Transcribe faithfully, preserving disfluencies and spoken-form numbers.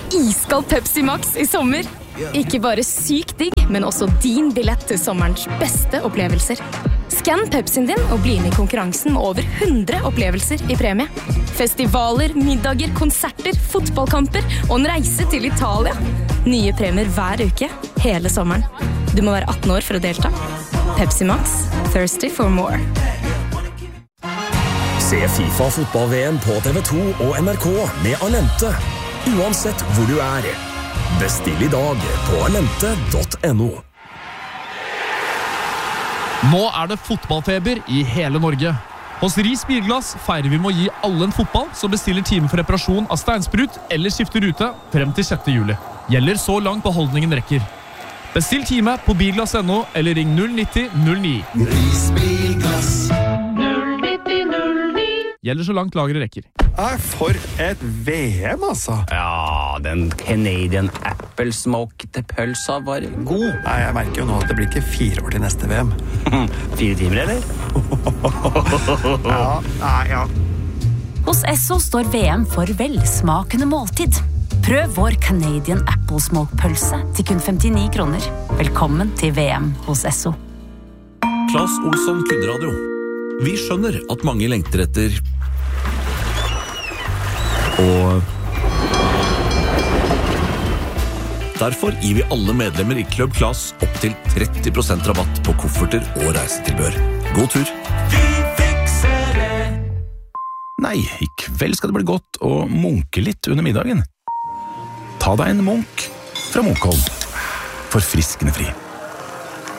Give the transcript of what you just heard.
iskald Pepsi Max i sommer. Ikke bare sykt digg, men også din billett til sommerens beste opplevelser. Skann Pepsien din og bli med i konkurransen med over hundre opplevelser i premie. Festivaler, middager, konserter, fotballkamper og en reise til Italia. Nye premier hver uke, hele sommeren. Du må være atten år for å delta. Pepsi Max, thirsty for more. Se FIFA fotball-V M på T V to og N R K med Alente. Uansett hvor du er. Bestill i dag på alente punktum no. Nå er det fotballfeber i hele Norge. Hos Ris Bilglass feirer vi med å gi alle en fotball som bestiller time for reparasjon av steinsprut eller skifter rute frem til sjette juli. Gjelder så langt beholdningen rekker. Bestill time på bilglass punktum no eller ring null ni null null ni. Ris Bilglass. Gjelder så langt lageret rekker. Nei, for et V M, altså. Ja, den Canadian Apple Smoke til pølsa var god. Nei, jeg merker jo nå at det blir ikke fire år til neste V M. Fire timer, eller? Ja, nei, ja. Hos Esso står V M for velsmakende måltid. Prøv vår Canadian Apple Smoke pølse til kun femtini kroner. Velkommen til V M hos Esso. Claes Olsson Kundradio. Vi skjønner at mange lengter etter og derfor gir vi alle medlemmer i Club Claes opp til tretti prosent rabatt på kofferter og reisetilbør. God tur! Vi fikser det! Nei, i kveld skal det bli godt å munke litt under middagen. Ta deg en munk fra Munkholm. Forfriskende fri.